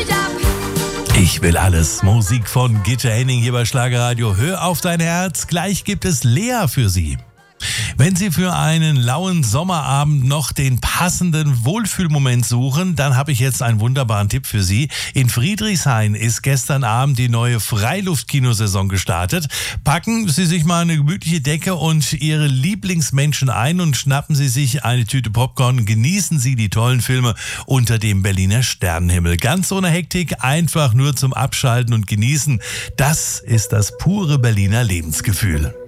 Ich will alles. Musik von Gitta Henning hier bei Schlagerradio. Hör auf dein Herz. Gleich gibt es Lea für Sie. Wenn Sie für einen lauen Sommerabend noch den passenden Wohlfühlmoment suchen, dann habe ich jetzt einen wunderbaren Tipp für Sie. In Friedrichshain ist gestern Abend die neue Freiluftkinosaison gestartet. Packen Sie sich mal eine gemütliche Decke und Ihre Lieblingsmenschen ein und schnappen Sie sich eine Tüte Popcorn und genießen Sie die tollen Filme unter dem Berliner Sternenhimmel. Ganz ohne Hektik, einfach nur zum Abschalten und Genießen. Das ist das pure Berliner Lebensgefühl.